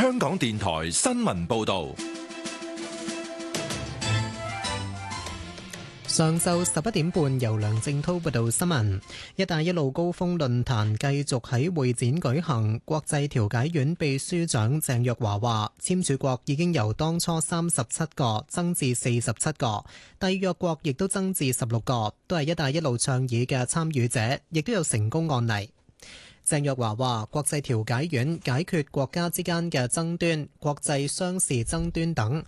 香港電台新聞報道。 上晝11點半，由梁正滔報道新聞。一帶一路高峰論壇繼續喺會展舉行。國際調解院秘書長鄭若驊話，簽署國已經由當初37個增至47個，締約國亦都增至16個，都係一帶一路倡議嘅參與者，亦都有成功案例。鄭若驊話：國際調解院解決國家之間嘅爭端、國際商事爭端等，